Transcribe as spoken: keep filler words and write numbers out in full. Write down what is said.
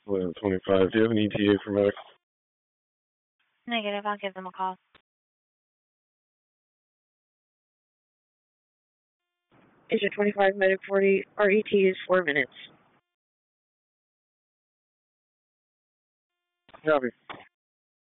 eleven twenty-five. Do you have an E T A for medic? Negative. I'll give them a call. Agent twenty-five, medic forty. Our E T is four minutes. Copy.